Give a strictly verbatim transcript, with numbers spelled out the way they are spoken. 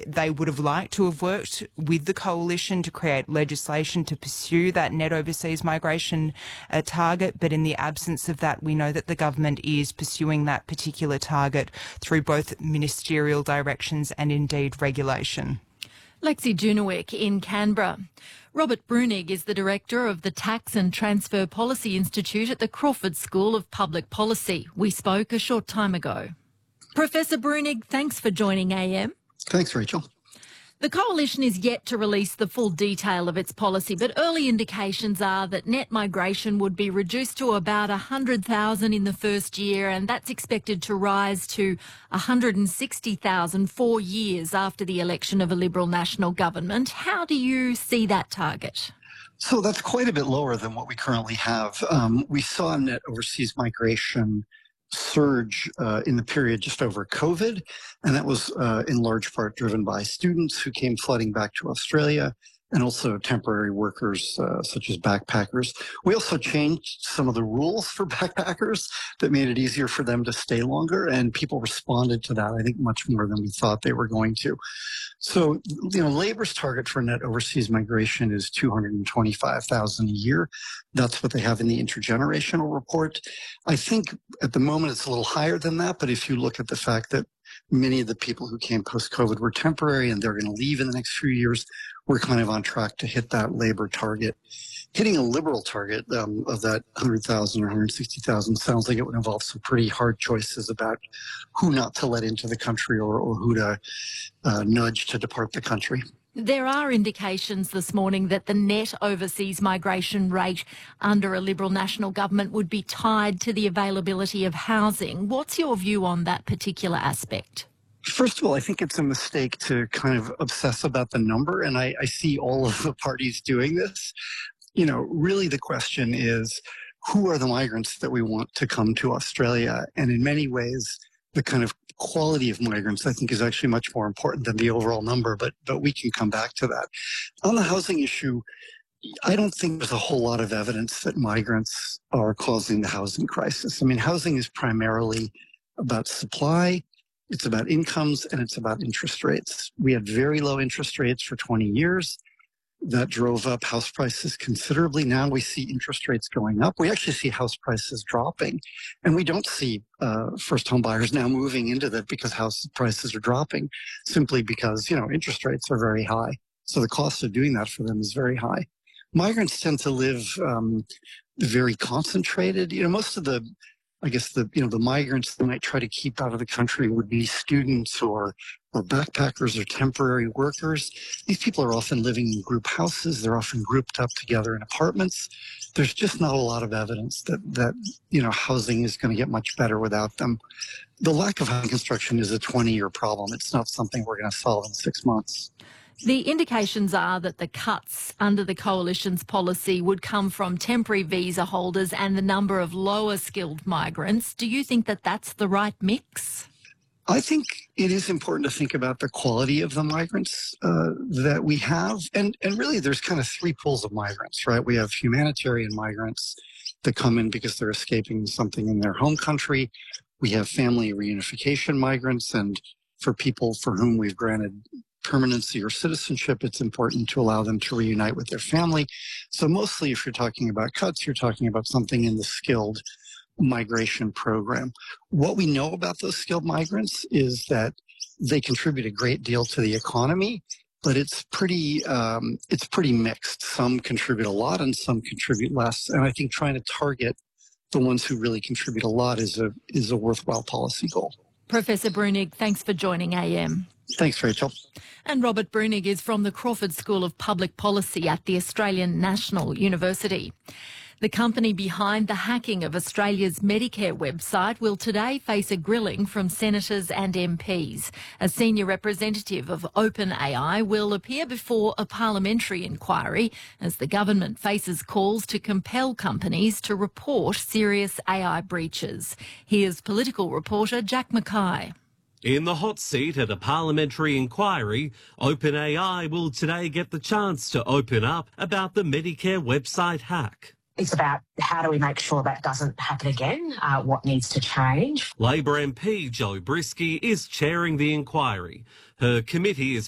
they would have liked to have worked with the coalition to create legislation to pursue that net overseas migration uh, target, but in the absence of that, we know that the government is pursuing that particular target through both ministerial directions and indeed regulation. Lexi Junowick in Canberra. Robert Brunig is the director of the Tax and Transfer Policy Institute at the Crawford School of Public Policy. We spoke a short time ago. Professor Brunig, thanks for joining A M. Thanks, Rachel. The coalition is yet to release the full detail of its policy, but early indications are that net migration would be reduced to about one hundred thousand in the first year, and that's expected to rise to one hundred sixty thousand four years after the election of a Liberal National government. How do you see that target? So that's quite a bit lower than what we currently have. Um, we saw net overseas migration surge uh, in the period just over COVID, and that was uh, in large part driven by students who came flooding back to Australia, and also temporary workers uh, such as backpackers. We also changed some of the rules for backpackers that made it easier for them to stay longer, and people responded to that, I think, much more than we thought they were going to. So, you know, Labor's target for net overseas migration is two hundred twenty-five thousand a year. That's what they have in the intergenerational report. I think at the moment it's a little higher than that, but if you look at the fact that many of the people who came post-COVID were temporary and they're going to leave in the next few years, we're kind of on track to hit that Labor target. Hitting a Liberal target um, of that one hundred thousand or one hundred sixty thousand sounds like it would involve some pretty hard choices about who not to let into the country or, or who to uh, nudge to depart the country. There are indications this morning that the net overseas migration rate under a Liberal National government would be tied to the availability of housing. What's your view on that particular aspect? First of all, I think it's a mistake to kind of obsess about the number, and I, I see all of the parties doing this. You know, really the question is, who are the migrants that we want to come to Australia? And in many ways, the kind of quality of migrants, I think, is actually much more important than the overall number, but but we can come back to that. On the housing issue, I don't think there's a whole lot of evidence that migrants are causing the housing crisis. I mean, housing is primarily about supply, it's about incomes, and it's about interest rates. We had very low interest rates for twenty years. That drove up house prices considerably. Now we see interest rates going up. We actually see house prices dropping. And we don't see uh, first home buyers now moving into that because house prices are dropping, simply because, you know, interest rates are very high. So the cost of doing that for them is very high. Migrants tend to live um, very concentrated. You know, most of the, I guess the, you know, the migrants that might try to keep out of the country would be students or or backpackers or temporary workers. These people are often living in group houses. They're often grouped up together in apartments. There's just not a lot of evidence that, that you know, housing is going to get much better without them. The lack of housing construction is a twenty-year problem. It's not something we're going to solve in six months. The indications are that the cuts under the coalition's policy would come from temporary visa holders and the number of lower skilled migrants. Do you think that that's the right mix? I think it is important to think about the quality of the migrants uh, that we have. And, and really, there's kind of three pools of migrants, right? We have humanitarian migrants that come in because they're escaping something in their home country. We have family reunification migrants. And for people for whom we've granted permanency or citizenship, it's important to allow them to reunite with their family. So mostly, if you're talking about cuts, you're talking about something in the skilled migration program. What we know about those skilled migrants is that they contribute a great deal to the economy, but it's pretty um, it's pretty mixed. Some contribute a lot and some contribute less. And I think trying to target the ones who really contribute a lot is a is a worthwhile policy goal. Professor Brunig, thanks for joining A M. Thanks, Rachel. And Robert Brunig is from the Crawford School of Public Policy at the Australian National University. The company behind the hacking of Australia's Medicare website will today face a grilling from senators and M Ps. A senior representative of OpenAI will appear before a parliamentary inquiry as the government faces calls to compel companies to report serious A I breaches. Here's political reporter Jack Mackay. In the hot seat at a parliamentary inquiry, OpenAI will today get the chance to open up about the Medicare website hack. It's about how do we make sure that doesn't happen again, uh, what needs to change. Labor M P Jo Brisky is chairing the inquiry. Her committee is